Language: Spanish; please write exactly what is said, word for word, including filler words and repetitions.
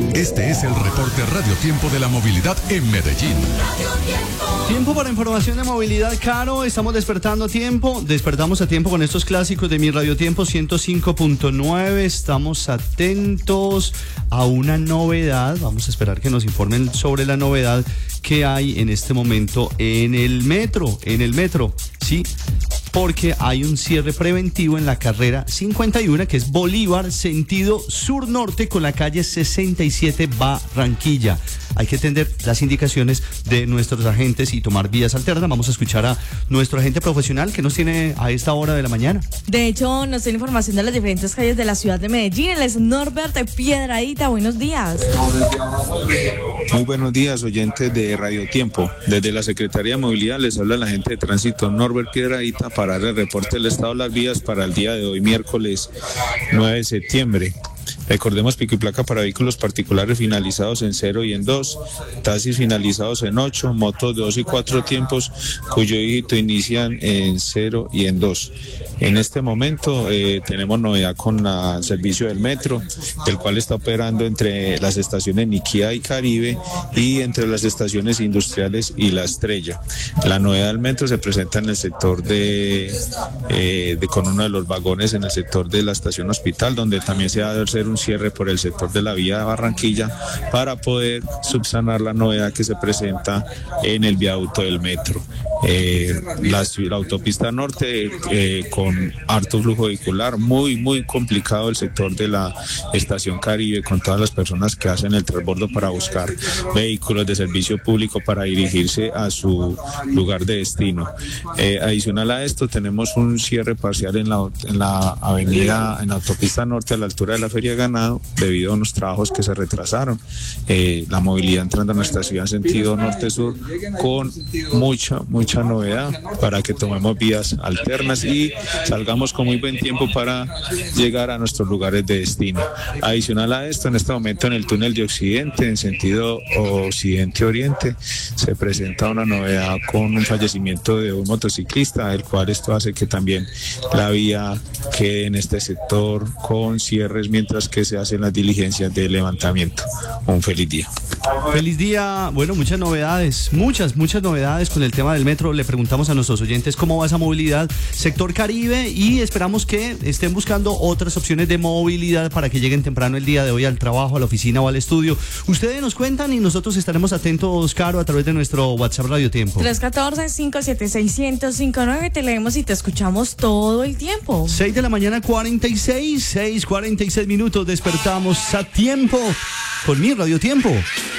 Este es el reporte Radio Tiempo de la movilidad en Medellín. Tiempo para información de movilidad, Caro. Estamos despertando a tiempo. Despertamos a tiempo con estos clásicos de mi Radio Tiempo ciento cinco punto nueve. Estamos atentos a una novedad. Vamos a esperar que nos informen sobre la novedad que hay en este momento en el metro. En el metro, sí. Porque hay un cierre preventivo en la carrera cincuenta y uno, que es Bolívar, sentido sur-norte, con la calle sesenta y siete Barranquilla. Hay que atender las indicaciones de nuestros agentes y tomar vías alternas. Vamos a escuchar a nuestro agente profesional que nos tiene a esta hora de la mañana. De hecho, nos tiene información de las diferentes calles de la ciudad de Medellín. Él es Norbert Piedradita. Buenos días. Muy buenos días, oyentes de Radio Tiempo. Desde la Secretaría de Movilidad les habla el agente de tránsito Norbert Piedradita para dar el reporte del estado de las vías para el día de hoy, miércoles nueve de septiembre. Recordemos pico y placa para vehículos particulares finalizados en cero y en dos, taxis finalizados en ocho, motos de dos y cuatro tiempos cuyo dígito inician en cero y en dos. En este momento eh, tenemos novedad con el servicio del metro, el cual está operando entre las estaciones Niquía y Caribe y entre las estaciones industriales y La Estrella. La novedad del metro se presenta en el sector de, eh, de con uno de los vagones en el sector de la estación Hospital, donde también se va a hacer un cierre por el sector de la vía de Barranquilla para poder subsanar la novedad que se presenta en el viaducto del metro. Eh, la, la autopista norte eh, con harto flujo vehicular, muy muy complicado el sector de la estación Caribe, con todas las personas que hacen el transbordo para buscar vehículos de servicio público para dirigirse a su lugar de destino. Eh, adicional a esto, tenemos un cierre parcial en la, en la avenida, en la autopista norte a la altura de la Feria de Ganado, debido a unos trabajos que se retrasaron. Eh, la movilidad entrando a nuestra ciudad en sentido norte-sur con mucha, mucha novedad para que tomemos vías alternas y salgamos con muy buen tiempo para llegar a nuestros lugares de destino. Adicional a esto, en este momento en el túnel de Occidente, en sentido occidente-oriente, se presenta una novedad con un fallecimiento de un motociclista, el cual esto hace que también la vía quede en este sector con cierres mientras que se hacen las diligencias de levantamiento. Un feliz día. Feliz día. Bueno, muchas novedades, muchas, muchas novedades con el tema del metro. Le preguntamos a nuestros oyentes cómo va esa movilidad sector Caribe y esperamos que estén buscando otras opciones de movilidad para que lleguen temprano el día de hoy al trabajo, a la oficina o al estudio. Ustedes nos cuentan y nosotros estaremos atentos, Caro, a través de nuestro WhatsApp Radio Tiempo. tres uno cuatro, cinco siete seis, cero cero cinco nueve. Te leemos y te escuchamos todo el tiempo. seis de la mañana, cuarenta y seis, seis, cuarenta y seis minutos. Despertamos a tiempo con mi Radio Tiempo.